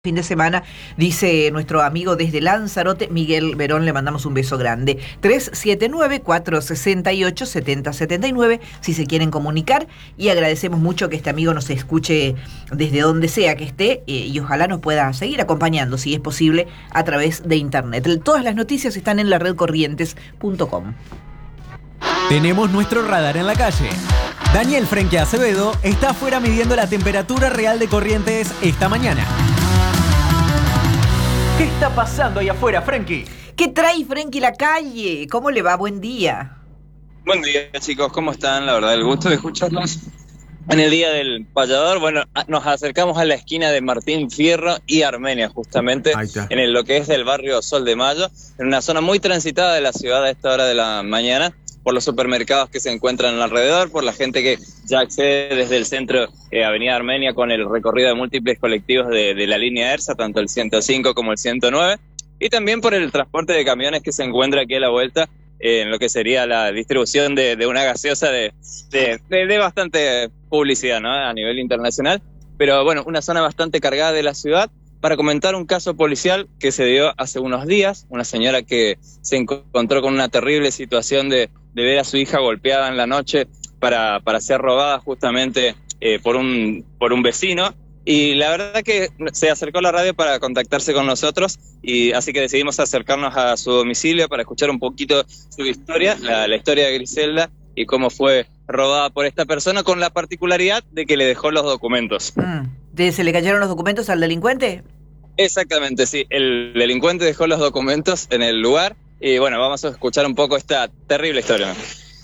Fin de semana, dice nuestro amigo desde Lanzarote, Miguel Verón, le mandamos un beso grande. 379-468-7079, si se quieren comunicar, y agradecemos mucho que este amigo nos escuche desde donde sea que esté, y ojalá nos pueda seguir acompañando, si es posible, a través de internet. Todas las noticias están en la redcorrientes.com. Tenemos nuestro radar en la calle. Daniel Frenkie Acevedo está afuera midiendo la temperatura real de Corrientes esta mañana. ¿Qué está pasando ahí afuera, Frenkie? ¿Qué trae Frenkie la calle? ¿Cómo le va? Buen día. Buen día, chicos, ¿cómo están? La verdad, el gusto de escucharlos en el Día del Payador. Bueno, nos acercamos a la esquina de Martín Fierro y Armenia, justamente en lo que es el barrio Sol de Mayo, en una zona muy transitada de la ciudad a esta hora de la mañana, por los supermercados que se encuentran alrededor, por la gente que ya accede desde el centro Avenida Armenia con el recorrido de múltiples colectivos de la línea ERSA, tanto el 105 como el 109, y también por el transporte de camiones que se encuentra aquí a la vuelta, en lo que sería la distribución de una gaseosa de bastante publicidad, ¿no?, a nivel internacional. Pero bueno, una zona bastante cargada de la ciudad, para comentar un caso policial que se dio hace unos días, una señora que se encontró con una terrible situación de ver a su hija golpeada en la noche para ser robada justamente por un vecino, y la verdad que se acercó a la radio para contactarse con nosotros, y así que decidimos acercarnos a su domicilio para escuchar un poquito su historia, la historia de Griselda y cómo fue robada por esta persona, con la particularidad de que le dejó los documentos. ¿Se le cayeron los documentos al delincuente? Exactamente, sí. El delincuente dejó los documentos en el lugar y bueno, vamos a escuchar un poco esta terrible historia.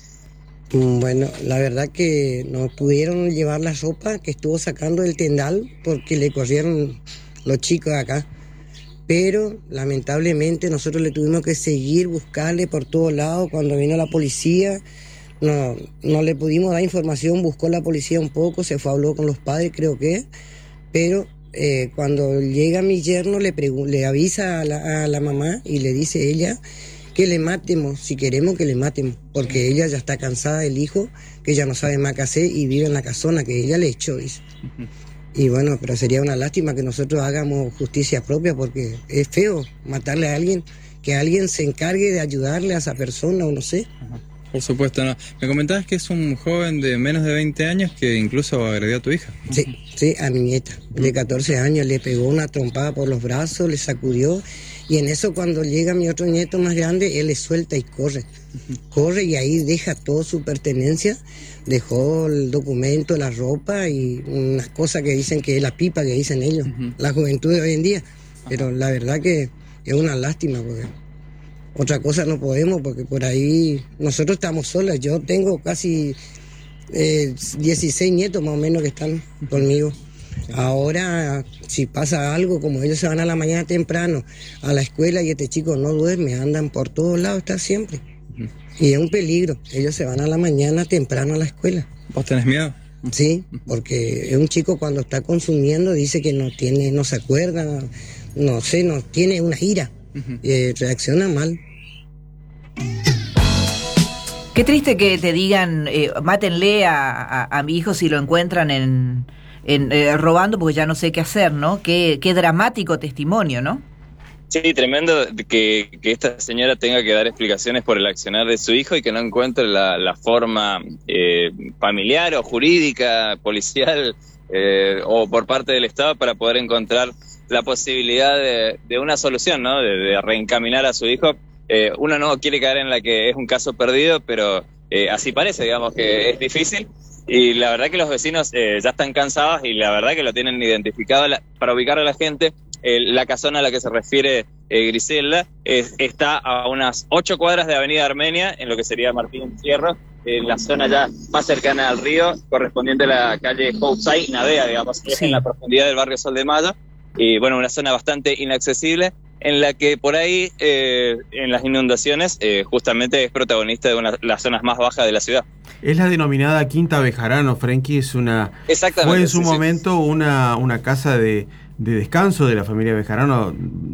Bueno, la verdad que no pudieron llevar la ropa que estuvo sacando del tendal porque le corrieron los chicos acá. Pero lamentablemente nosotros le tuvimos que seguir buscarle por todos lados. Cuando vino la policía no le pudimos dar información, buscó la policía un poco, se fue, habló con los padres, creo que, pero cuando llega mi yerno le avisa a la mamá y le dice ella que le matemos, si queremos que le matemos, porque ella ya está cansada del hijo, que ella no sabe más qué hacer y vive en la casona que ella le echó, dice. Y bueno, pero sería una lástima que nosotros hagamos justicia propia, porque es feo matarle a alguien, que alguien se encargue de ayudarle a esa persona, o no sé. Por supuesto, no. Me comentabas que es un joven de menos de 20 años que incluso agredió a tu hija. Sí, a mi nieta, de 14 años, le pegó una trompada por los brazos, le sacudió, y en eso cuando llega mi otro nieto más grande, él le suelta y corre. Corre y ahí deja toda su pertenencia, dejó el documento, la ropa y unas cosas que dicen que es la pipa que dicen ellos, la juventud de hoy en día. Pero la verdad que es una lástima, porque otra cosa no podemos, porque por ahí nosotros estamos solas. Yo tengo casi 16 nietos más o menos que están conmigo. Ahora, si pasa algo, como ellos se van a la mañana temprano a la escuela y este chico no duerme, andan por todos lados, está siempre. Y es un peligro. Ellos se van a la mañana temprano a la escuela. ¿Vos tenés miedo? Sí, porque es un chico cuando está consumiendo dice que no se acuerda, no tiene una ira, reacciona mal. Qué triste que te digan, mátenle a mi hijo si lo encuentran robando, porque ya no sé qué hacer, ¿no? Qué dramático testimonio, ¿no? Sí, tremendo que esta señora tenga que dar explicaciones por el accionar de su hijo y que no encuentre la forma familiar o jurídica, policial o por parte del Estado para poder encontrar la posibilidad de una solución, ¿no? De reencaminar a su hijo. Uno no quiere caer en la que es un caso perdido, pero así parece, digamos, que es difícil. Y la verdad que los vecinos ya están cansados y la verdad que lo tienen identificado. Para ubicar a la gente, la casona a la que se refiere Griselda está a unas 8 cuadras de Avenida Armenia, en lo que sería Martín Fierro, en la zona ya más cercana al río, correspondiente a la calle Housay, Navea, digamos, que es en la profundidad del barrio Sol de Mayo. Y bueno, una zona bastante inaccesible, en la que por ahí, en las inundaciones, justamente es protagonista de las zonas más bajas de la ciudad. Es la denominada Quinta Bejarano, Frenkie, fue en su momento una casa de descanso de la familia Bejarano,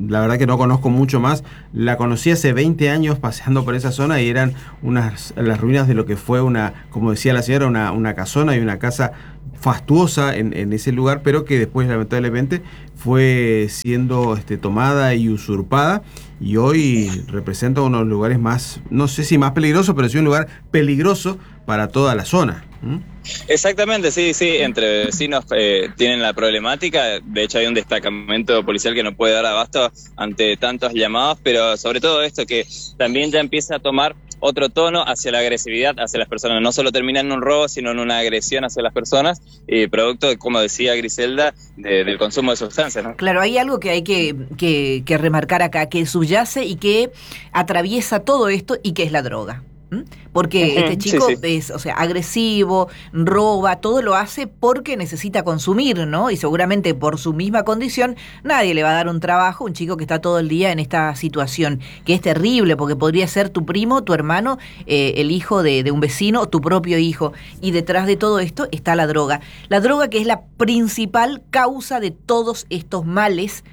la verdad que no conozco mucho más. La conocí hace 20 años paseando por esa zona y eran las ruinas de lo que fue como decía la señora, una casona y una casa fastuosa en ese lugar, pero que después lamentablemente fue siendo tomada y usurpada, y hoy representa uno de los lugares más, no sé si más peligroso, pero sí un lugar peligroso para toda la zona. Exactamente, sí, entre vecinos tienen la problemática. De hecho hay un destacamento policial que no puede dar abasto ante tantos llamados, pero sobre todo esto que también ya empieza a tomar otro tono hacia la agresividad hacia las personas. No solo termina en un robo, sino en una agresión hacia las personas, producto, como decía Griselda, del consumo de sustancias, ¿no? Claro, hay algo que hay que remarcar acá, que subyace y que atraviesa todo esto, y que es la droga. Porque este chico es, agresivo, roba, todo lo hace porque necesita consumir, ¿no? Y seguramente por su misma condición nadie le va a dar un trabajo, un chico que está todo el día en esta situación, que es terrible, porque podría ser tu primo, tu hermano, el hijo de un vecino, tu propio hijo. Y detrás de todo esto está la droga. La droga, que es la principal causa de todos estos males,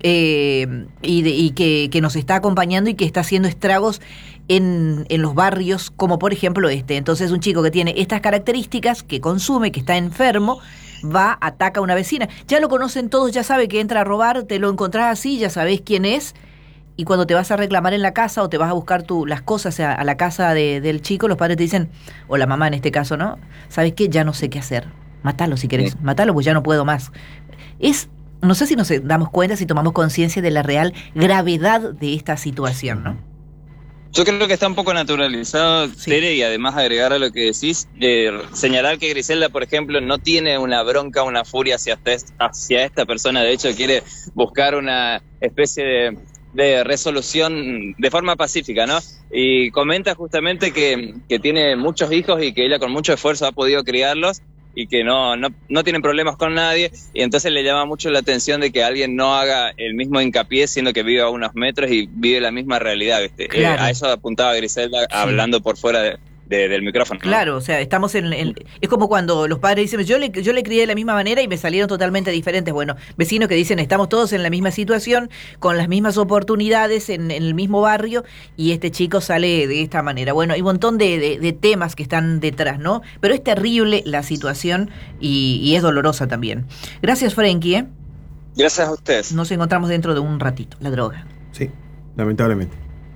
y que nos está acompañando y que está haciendo estragos en los barrios, como por ejemplo este. Entonces, un chico que tiene estas características, que consume, que está enfermo, ataca a una vecina. Ya lo conocen todos, ya sabe que entra a robar, te lo encontrás así, ya sabés quién es, y cuando te vas a reclamar en la casa o te vas a buscar las cosas a la casa del chico, los padres te dicen, o la mamá en este caso, ¿no? ¿Sabes qué? Ya no sé qué hacer. Mátalo si querés, mátalo, pues ya no puedo más. No sé si nos damos cuenta, si tomamos conciencia de la real gravedad de esta situación, ¿no? Yo creo que está un poco naturalizado, Tere, y además agregar a lo que decís, señalar que Griselda, por ejemplo, no tiene una bronca, una furia hacia esta persona. De hecho, quiere buscar una especie de resolución de forma pacífica, ¿no? Y comenta justamente que tiene muchos hijos y que ella con mucho esfuerzo ha podido criarlos, y que no tienen problemas con nadie, y entonces le llama mucho la atención de que alguien no haga el mismo hincapié, siendo que vive a unos metros y vive la misma realidad, ¿viste? Claro. A eso apuntaba Griselda, hablando por fuera del micrófono, ¿no? Claro, estamos es como cuando los padres dicen, yo le crié de la misma manera y me salieron totalmente diferentes. Bueno, vecinos que dicen, estamos todos en la misma situación, con las mismas oportunidades, en el mismo barrio, y este chico sale de esta manera. Bueno, hay un montón de temas que están detrás, ¿no? Pero es terrible la situación y es dolorosa también. Gracias, Frenkie, Gracias a ustedes. Nos encontramos dentro de un ratito. La droga. Sí, lamentablemente.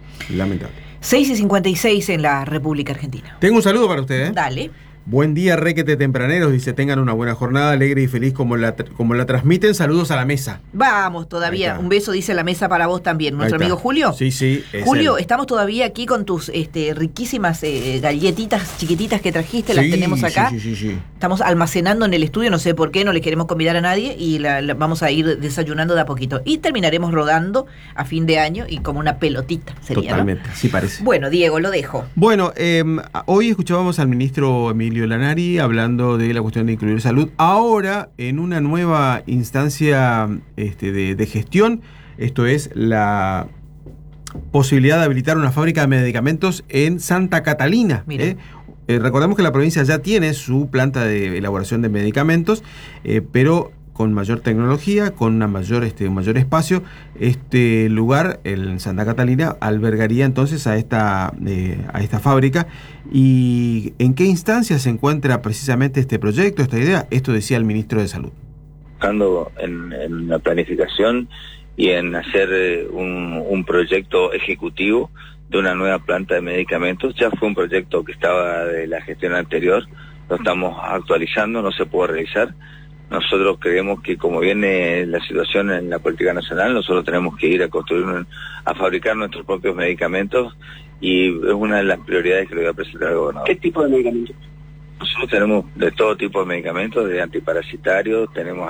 6:56 en la República Argentina. Tengo un saludo para usted, ¿eh? Dale. Buen día, requete tempraneros. Dice, tengan una buena jornada, alegre y feliz como la transmiten. Saludos a la mesa. Vamos todavía. Un beso, dice la mesa, para vos también. Nuestro amigo Julio. Sí. Julio, estamos todavía aquí con tus riquísimas galletitas chiquititas que trajiste. Las tenemos acá. Sí. Estamos almacenando en el estudio, no sé por qué, no le queremos convidar a nadie, y la vamos a ir desayunando de a poquito. Y terminaremos rodando a fin de año, y como una pelotita sería, totalmente, ¿no? Así parece. Bueno, Diego, lo dejo. Bueno, hoy escuchábamos al ministro Emilio Lanari hablando de la cuestión de incluir salud. Ahora, en una nueva instancia de gestión, esto es la posibilidad de habilitar una fábrica de medicamentos en Santa Catalina. Recordemos que la provincia ya tiene su planta de elaboración de medicamentos, pero con mayor tecnología, con un mayor espacio. Este lugar, en Santa Catalina, albergaría entonces a esta fábrica. ¿Y en qué instancia se encuentra precisamente este proyecto, esta idea? Esto decía el ministro de Salud. Buscando en la planificación y en hacer un proyecto ejecutivo de una nueva planta de medicamentos. Ya fue un proyecto que estaba de la gestión anterior, lo estamos actualizando, no se puede realizar. Nosotros creemos que como viene la situación en la política nacional, nosotros tenemos que ir a fabricar nuestros propios medicamentos, y es una de las prioridades que le voy a presentar al gobernador. ¿Qué tipo de medicamentos? Nosotros tenemos de todo tipo de medicamentos, de antiparasitarios, tenemos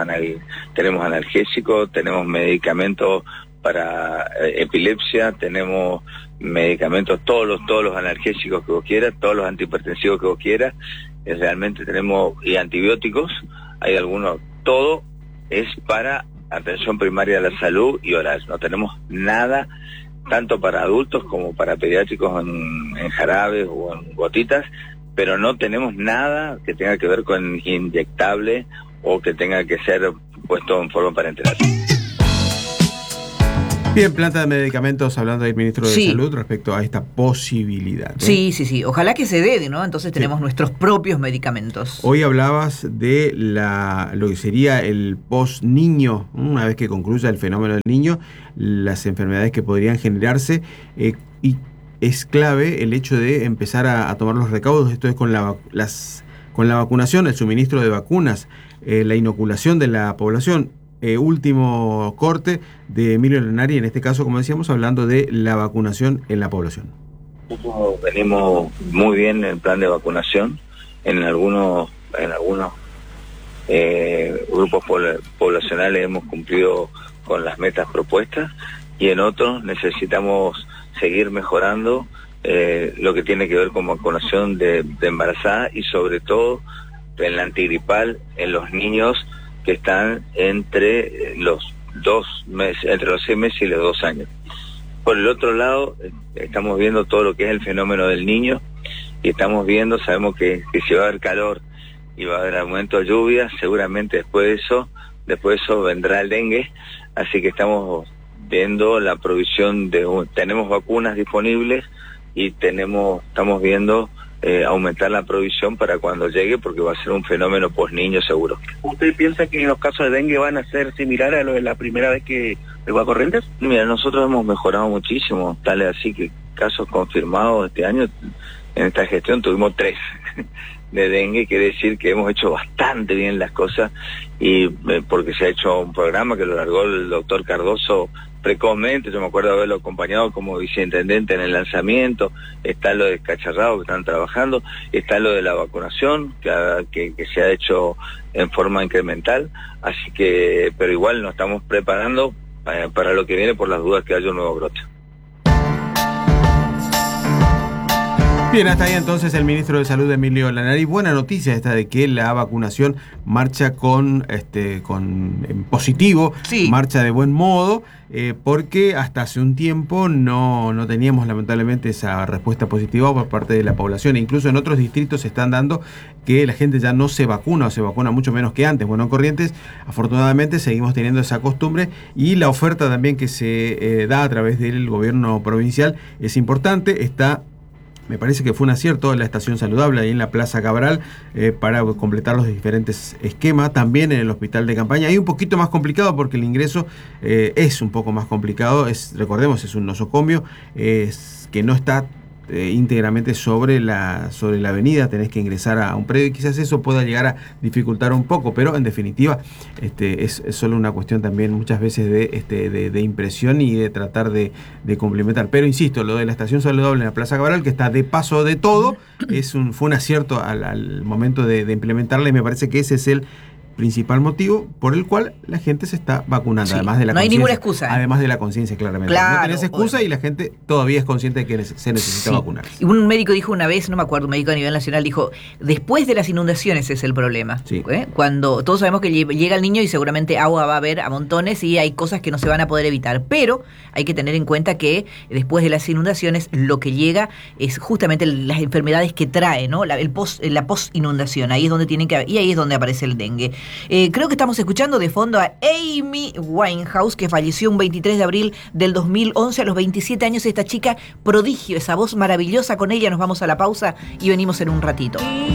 analgésicos, tenemos medicamentos para epilepsia, tenemos medicamentos, todos los analgésicos que vos quieras, todos los antihipertensivos que vos quieras, realmente tenemos, y antibióticos. Hay algunos, todo es para atención primaria de la salud y oral. No tenemos nada, tanto para adultos como para pediátricos en jarabes o en gotitas, pero no tenemos nada que tenga que ver con inyectable o que tenga que ser puesto en forma parenteral. Bien, planta de medicamentos, hablando del ministro de Salud respecto a esta posibilidad. Sí. Ojalá que se dé, ¿no? Entonces tenemos nuestros propios medicamentos. Hoy hablabas de lo que sería el post-niño, una vez que concluya el fenómeno del niño, las enfermedades que podrían generarse, y es clave el hecho de empezar a tomar los recaudos. Esto es con la vacunación, el suministro de vacunas, la inoculación de la población. Último corte de Emilio Lanari, en este caso, como decíamos, hablando de la vacunación en la población. Venimos muy bien en el plan de vacunación. En algunos grupos poblacionales hemos cumplido con las metas propuestas, y en otros necesitamos seguir mejorando lo que tiene que ver con vacunación de embarazada, y sobre todo en la antigripal en los niños que están entre los 6 meses y los 2 años. Por el otro lado, estamos viendo todo lo que es el fenómeno del niño, y sabemos que si va a haber calor y va a haber aumento de lluvias, seguramente después de eso vendrá el dengue, así que estamos viendo la provisión tenemos vacunas disponibles, y estamos viendo aumentar la provisión para cuando llegue, porque va a ser un fenómeno post-niño seguro. ¿Usted piensa que los casos de dengue van a ser similares a lo de la primera vez que pegó a Corrientes? Mira, nosotros hemos mejorado muchísimo, tal es así que casos confirmados este año, en esta gestión tuvimos 3 de dengue, quiere decir que hemos hecho bastante bien las cosas, y porque se ha hecho un programa que lo largó el doctor Cardoso precozmente. Yo me acuerdo haberlo acompañado como viceintendente en el lanzamiento. Está lo de Cacharrao, que están trabajando, está lo de la vacunación que se ha hecho en forma incremental, así que, pero igual nos estamos preparando para lo que viene, por las dudas que haya un nuevo brote. Bien, hasta ahí entonces el ministro de Salud, Emilio Lanari. Buena noticia esta de que la vacunación marcha con positivo, marcha de buen modo, porque hasta hace un tiempo no teníamos lamentablemente esa respuesta positiva por parte de la población. Incluso en otros distritos se están dando que la gente ya no se vacuna, o se vacuna mucho menos que antes. Bueno, en Corrientes afortunadamente seguimos teniendo esa costumbre, y la oferta también que se da a través del gobierno provincial es importante. Me parece que fue un acierto en la estación saludable ahí en la Plaza Cabral, para completar los diferentes esquemas. También en el hospital de campaña, ahí un poquito más complicado porque el ingreso es un poco más complicado. Recordemos, es un nosocomio que no está íntegramente sobre la avenida, tenés que ingresar a un predio, y quizás eso pueda llegar a dificultar un poco, pero en definitiva es solo una cuestión también muchas veces de impresión y de tratar de complementar. Pero insisto, lo de la estación saludable en la Plaza Cabral, que está de paso de todo, fue un acierto al momento de implementarla, y me parece que ese es el principal motivo por el cual la gente se está vacunando, además de la conciencia. No hay ninguna excusa. Además de la conciencia, claramente. Claro, no tenés excusa, y la gente todavía es consciente de que se necesita vacunar. Y un médico dijo una vez, no me acuerdo, un médico a nivel nacional dijo, después de las inundaciones es el problema. Cuando todos sabemos que llega el niño y seguramente agua va a haber a montones, y hay cosas que no se van a poder evitar, pero hay que tener en cuenta que después de las inundaciones lo que llega es justamente las enfermedades que trae, ¿no? La post-inundación, ahí es donde y ahí es donde aparece el dengue. Creo que estamos escuchando de fondo a Amy Winehouse, que falleció un 23 de abril del 2011 a los 27 años. Esta chica prodigio, esa voz maravillosa. Con ella nos vamos a la pausa y venimos en un ratito.